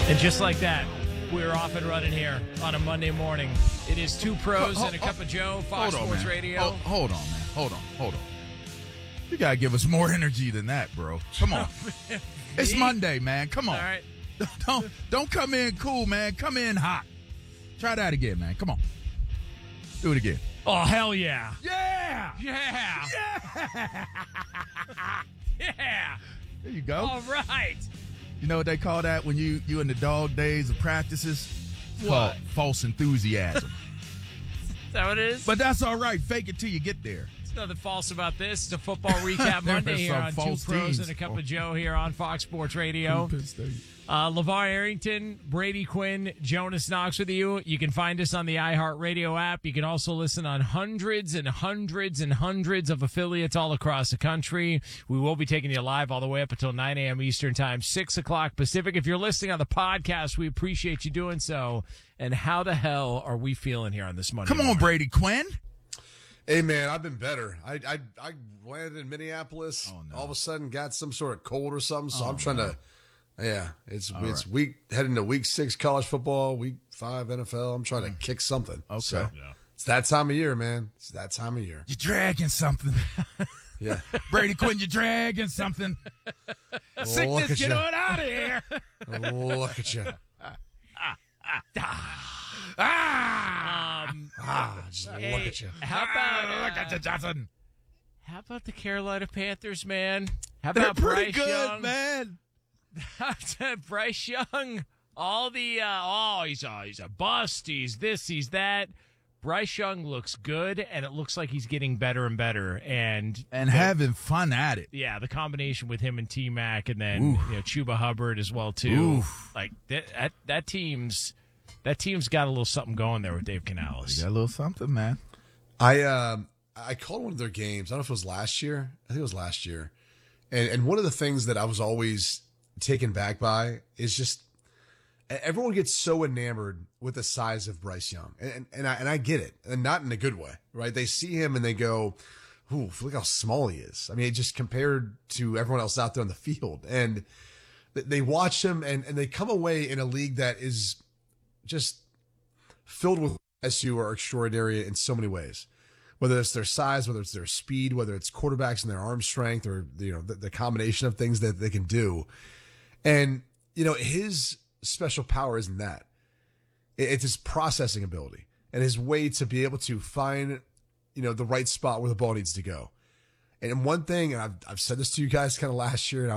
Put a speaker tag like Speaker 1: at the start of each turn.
Speaker 1: And just like that, we're off and running here on a Monday morning. It is two pros and a cup of Joe, Fox Sports Radio.
Speaker 2: Hold on, man. Hold on. You got to give us more energy than that, bro. Come on. It's Monday, man. Come on.
Speaker 1: All right.
Speaker 2: Don't come in cool, man. Come in hot. Try that again, man. Come on. Do it again.
Speaker 1: Oh, hell yeah.
Speaker 2: Yeah.
Speaker 1: Yeah.
Speaker 2: Yeah.
Speaker 1: Yeah.
Speaker 2: There you go.
Speaker 1: All right.
Speaker 2: You know what they call that when you in the dog days of practices? It's called false enthusiasm.
Speaker 1: Is that what it is?
Speaker 2: But that's all right. Fake it till you get there.
Speaker 1: There's nothing false about this. It's a football recap Monday here on Two Pros and a Cup of Joe here on Fox Sports Radio. LeVar Arrington, Brady Quinn, Jonas Knox with you. You can find us on the iHeartRadio app. You can also listen on hundreds and hundreds and hundreds of affiliates all across the country. We will be taking you live all the way up until 9 a.m. Eastern Time, 6 o'clock Pacific. If you're listening on the podcast, we appreciate you doing so. And how the hell are we feeling here on this Monday
Speaker 2: Come on,
Speaker 1: morning?
Speaker 2: Brady Quinn.
Speaker 3: Hey, man, I've been better. I landed in Minneapolis.
Speaker 2: Oh, no.
Speaker 3: All of a sudden got some sort of cold or something, so I'm trying to – yeah, it's
Speaker 2: right.
Speaker 3: heading to week 6 college football, week 5 NFL. I'm trying to kick something.
Speaker 2: Okay.
Speaker 3: So, it's that time of year, man. It's that time of year.
Speaker 2: You're dragging something.
Speaker 3: Yeah.
Speaker 2: Brady Quinn, you're dragging something. Sickness, get on out of here.
Speaker 3: Look at you. Just
Speaker 1: Hey,
Speaker 3: look at you.
Speaker 1: How about
Speaker 2: Look at you, Johnson.
Speaker 1: How about the Carolina Panthers, man? How
Speaker 2: They're
Speaker 1: about
Speaker 2: pretty
Speaker 1: Bryce
Speaker 2: good,
Speaker 1: Young?
Speaker 2: man.
Speaker 1: Bryce Young, all the he's a bust. He's this, he's that. Bryce Young looks good, and it looks like he's getting better and better, and
Speaker 2: having fun at it.
Speaker 1: yeah, the combination with him and T-Mac, and then Chuba Hubbard as well too. Like that team's got a little something going there with Dave Canales.
Speaker 2: You got a little something, man.
Speaker 3: I called one of their games. I don't know if it was last year. I think it was last year. And one of the things that I was always taken back by is just everyone gets so enamored with the size of Bryce Young. And I get it. And not in a good way, right? They see him and they go, ooh, look how small he is. I mean, just compared to everyone else out there on the field. And they watch him and they come away in a league that is just filled with guys who are extraordinary in so many ways. Whether it's their size, whether it's their speed, whether it's quarterbacks and their arm strength, or the combination of things that they can do. And his special power isn't that. It's his processing ability and his way to be able to find the right spot where the ball needs to go. And one thing, and I've said this to you guys kind of last year, and